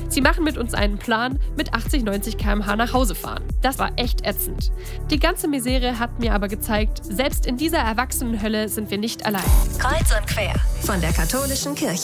Sie machen mit uns einen Plan, mit 80, 90 km/h nach Hause fahren. Das war echt ätzend. Die ganze Misere hat mir aber gezeigt, selbst in dieser Erwachsenenhölle sind wir nicht allein. Kreuz und quer von der katholischen Kirche.